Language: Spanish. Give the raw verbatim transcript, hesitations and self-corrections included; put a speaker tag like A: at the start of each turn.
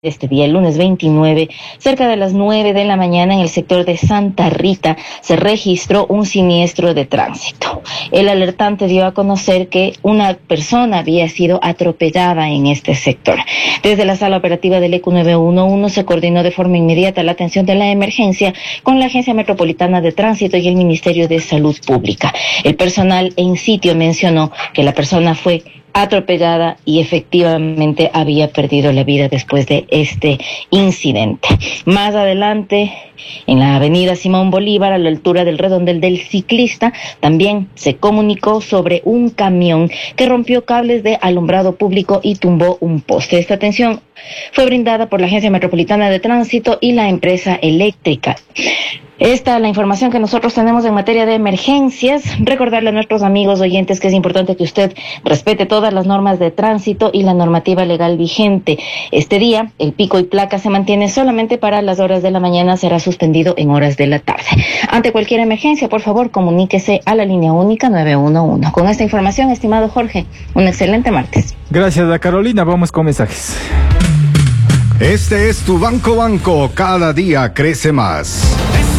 A: Este día, el lunes veintinueve, cerca de las nueve de la mañana, en el sector de Santa Rita, se registró un siniestro de tránsito. El alertante dio a conocer que una persona había sido atropellada en este sector. Desde la sala operativa del E Q nueve uno uno se coordinó de forma inmediata la atención de la emergencia con la Agencia Metropolitana de Tránsito y el Ministerio de Salud Pública. El personal en sitio mencionó que la persona fue atropellada y efectivamente había perdido la vida después de este incidente. Más adelante, en la avenida Simón Bolívar, a la altura del redondel del ciclista, también se comunicó sobre un camión que rompió cables de alumbrado público y tumbó un poste. Esta atención fue brindada por la Agencia Metropolitana de Tránsito y la empresa eléctrica. Esta es la información que nosotros tenemos en materia de emergencias. Recordarle a nuestros amigos oyentes que es importante que usted respete todas las normas de tránsito y la normativa legal vigente. Este día, el pico y placa se mantiene solamente para las horas de la mañana, será suspendido en horas de la tarde. Ante cualquier emergencia, por favor, comuníquese a la línea única nueve uno uno. Con esta información, estimado Jorge, un excelente martes.
B: Gracias, a Carolina. Vamos con mensajes.
C: Este es tu Banco Banco, cada día crece más.